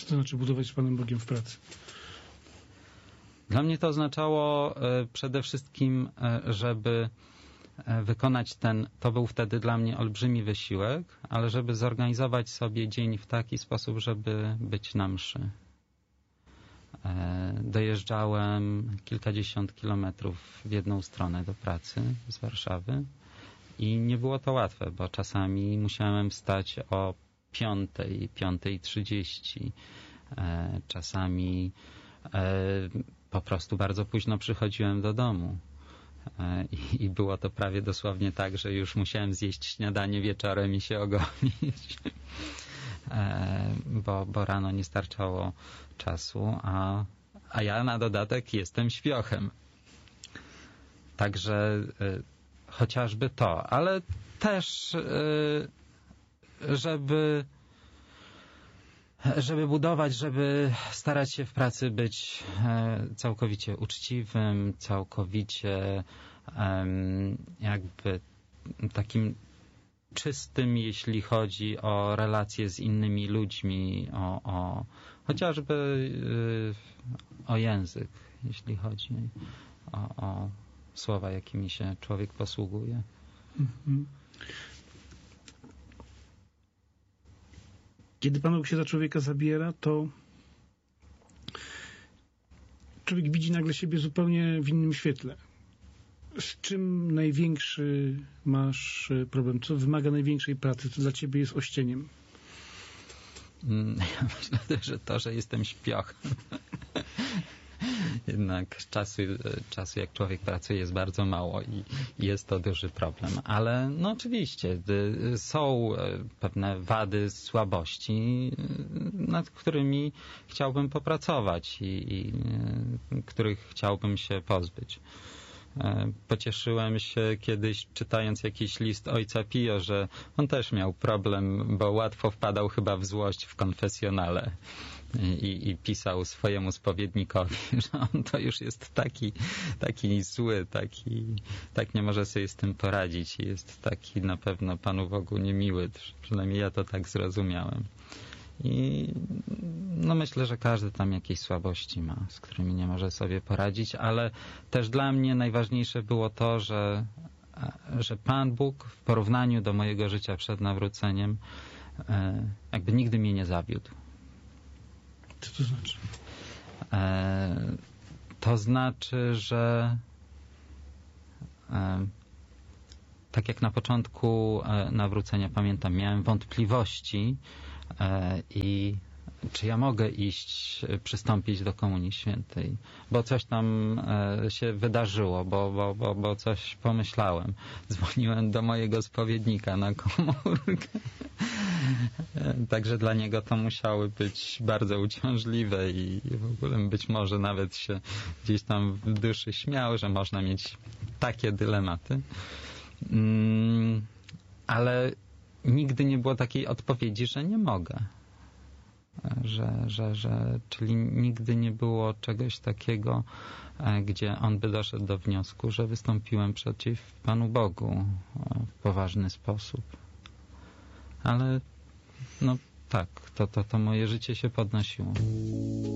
Co to znaczy budować z Panem Bogiem w pracy? Dla mnie to oznaczało przede wszystkim, żeby wykonać to był wtedy dla mnie olbrzymi wysiłek, ale żeby zorganizować sobie dzień w taki sposób, żeby być na mszy. Dojeżdżałem kilkadziesiąt kilometrów w jedną stronę do pracy z Warszawy i nie było to łatwe, bo czasami musiałem wstać o 5:30. Czasami po prostu bardzo późno przychodziłem do domu. I było to prawie dosłownie tak, że już musiałem zjeść śniadanie wieczorem i się ogolić, bo rano nie starczało czasu, a ja na dodatek jestem śpiochem. Także chociażby to, ale też żeby budować, żeby starać się w pracy być całkowicie uczciwym, całkowicie jakby takim czystym, jeśli chodzi o relacje z innymi ludźmi, chociażby o język, jeśli chodzi o słowa, jakimi się człowiek posługuje. Mhm. Kiedy Pan Bóg się za człowieka zabiera, to człowiek widzi nagle siebie zupełnie w innym świetle. Z czym największy masz problem? Co wymaga największej pracy? Co dla ciebie jest ościeniem? Ja myślę, że to, że jestem śpiochem. Jednak czasu, jak człowiek pracuje, jest bardzo mało i jest to duży problem. Ale no oczywiście są pewne wady, słabości, nad którymi chciałbym popracować i których chciałbym się pozbyć. Pocieszyłem się kiedyś, czytając jakiś list ojca Pio, że on też miał problem, bo łatwo wpadał chyba w złość w konfesjonale i pisał swojemu spowiednikowi, że on to już jest taki zły, tak nie może sobie z tym poradzić i jest taki na pewno Panu Bogu niemiły. Przynajmniej ja to tak zrozumiałem. I no myślę, że każdy tam jakieś słabości ma, z którymi nie może sobie poradzić, ale też dla mnie najważniejsze było to, że Pan Bóg w porównaniu do mojego życia przed nawróceniem jakby nigdy mnie nie zawiódł. Co to znaczy? To znaczy, że tak jak na początku nawrócenia, pamiętam, miałem wątpliwości i czy ja mogę przystąpić do Komunii Świętej, bo coś tam się wydarzyło, bo coś pomyślałem. Dzwoniłem do mojego spowiednika na komórkę. Także dla niego to musiały być bardzo uciążliwe i w ogóle być może nawet się gdzieś tam w duszy śmiał, że można mieć takie dylematy. Ale nigdy nie było takiej odpowiedzi, że nie mogę. Czyli nigdy nie było czegoś takiego, gdzie on by doszedł do wniosku, że wystąpiłem przeciw Panu Bogu w poważny sposób. Ale no tak, to moje życie się podnosiło.